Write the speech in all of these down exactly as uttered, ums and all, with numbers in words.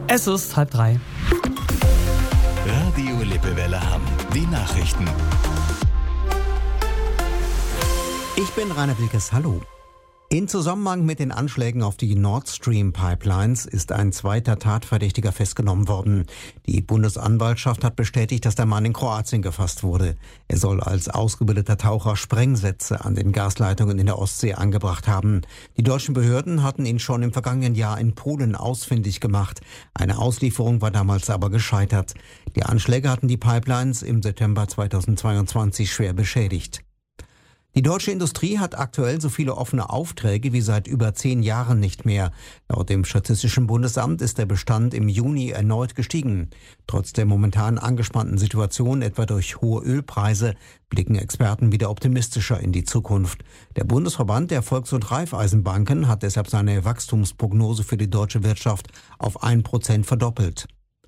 Es ist halb drei. Radio Lippewelle Hamm. Die Nachrichten. Ich bin Rainer Wilkes, hallo. In Zusammenhang mit den Anschlägen auf die Nord Stream Pipelines ist ein zweiter Tatverdächtiger festgenommen worden. Die Bundesanwaltschaft hat bestätigt, dass der Mann in Kroatien gefasst wurde. Er soll als ausgebildeter Taucher Sprengsätze an den Gasleitungen in der Ostsee angebracht haben. Die deutschen Behörden hatten ihn schon im vergangenen Jahr in Polen ausfindig gemacht. Eine Auslieferung war damals aber gescheitert. Die Anschläge hatten die Pipelines im September zweitausendzweiundzwanzig schwer beschädigt. Die deutsche Industrie hat aktuell so viele offene Aufträge wie seit über zehn Jahren nicht mehr. Laut dem Statistischen Bundesamt ist der Bestand im Juni erneut gestiegen. Trotz der momentan angespannten Situation, etwa durch hohe Ölpreise, blicken Experten wieder optimistischer in die Zukunft. Der Bundesverband der Volks- und Raiffeisenbanken hat deshalb seine Wachstumsprognose für die deutsche Wirtschaft auf ein Prozent verdoppelt.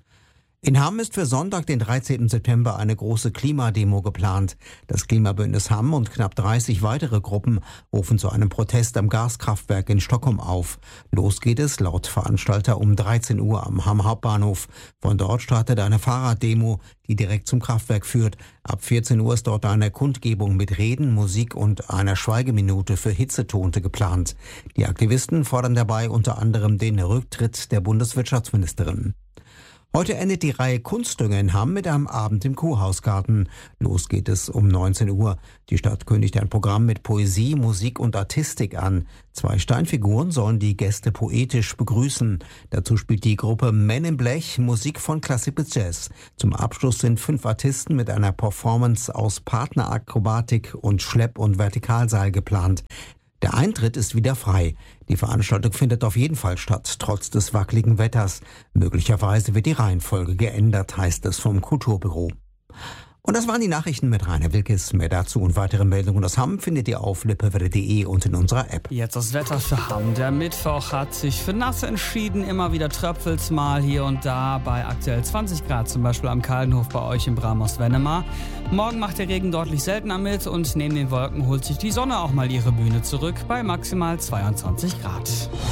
In Hamm ist für Sonntag, den dreizehnten September, eine große Klimademo geplant. Das Klimabündnis Hamm und knapp dreißig weitere Gruppen rufen zu einem Protest am Gaskraftwerk in Stockholm auf. Los geht es laut Veranstalter um dreizehn Uhr am Hamm Hauptbahnhof. Von dort startet eine Fahrraddemo, die direkt zum Kraftwerk führt. Ab vierzehn Uhr ist dort eine Kundgebung mit Reden, Musik und einer Schweigeminute für Hitzetote geplant. Die Aktivisten fordern dabei unter anderem den Rücktritt der Bundeswirtschaftsministerin. Heute endet die Reihe Kunstdünger in Hamm mit einem Abend im Kurhausgarten. Los geht es um neunzehn Uhr. Die Stadt kündigt ein Programm mit Poesie, Musik und Artistik an. Zwei Steinfiguren sollen die Gäste poetisch begrüßen. Dazu spielt die Gruppe Men in Blech Musik von Klassik bis Jazz. Zum Abschluss sind fünf Artisten mit einer Performance aus Partnerakrobatik und Schlepp- und Vertikalseil geplant. Der Eintritt ist wieder frei. Die Veranstaltung findet auf jeden Fall statt, trotz des wackeligen Wetters. Möglicherweise wird die Reihenfolge geändert, heißt es vom Kulturbüro. Und das waren die Nachrichten mit Rainer Wilkes. Mehr dazu und weitere Meldungen aus Hamm findet ihr auf lippewelle punkt de und in unserer App. Jetzt das Wetter für Hamm. Der Mittwoch hat sich für nass entschieden. Immer wieder tröpfelt's mal hier und da bei aktuell zwanzig Grad, zum Beispiel am Kaldenhof bei euch in Bramhaus-Wennemar. Morgen macht der Regen deutlich seltener mit und neben den Wolken holt sich die Sonne auch mal ihre Bühne zurück bei maximal zweiundzwanzig Grad.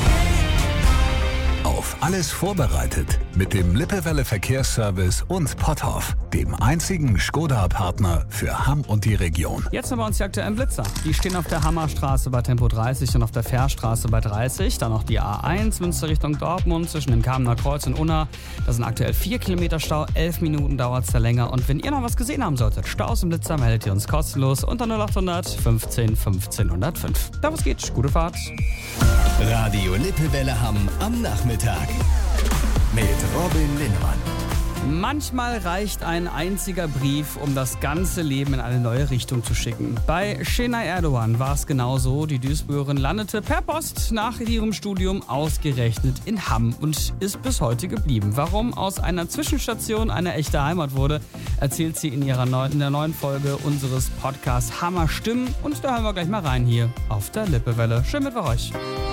Auf alles vorbereitet mit dem Lippewelle Verkehrsservice und Potthoff, dem einzigen Skoda-Partner für Hamm und die Region. Jetzt haben wir uns die aktuellen Blitzer. Die stehen auf der Hammerstraße bei Tempo dreißig und auf der Fährstraße bei dreißig. Dann noch die A eins, Münster Richtung Dortmund zwischen dem Kamener Kreuz und Unna. Da sind aktuell vier Kilometer Stau, elf Minuten dauert es da länger. Und wenn ihr noch was gesehen haben solltet, Staus im Blitzer, meldet ihr uns kostenlos unter null achthundert fünfzehn fünfzehn null null fünf. Da was geht, gute Fahrt. Radio Lippewelle Hamm am Nachmittag mit Robin Linnemann. Manchmal reicht ein einziger Brief, um das ganze Leben in eine neue Richtung zu schicken. Bei Şenay Erdoğan war es genauso. Die Duisburgerin landete per Post nach ihrem Studium ausgerechnet in Hamm und ist bis heute geblieben. Warum aus einer Zwischenstation eine echte Heimat wurde, erzählt sie in ihrer neuen, in der neuen Folge unseres Podcasts Hammer Stimmen. Und da hören wir gleich mal rein hier auf der Lippewelle. Schön mit euch.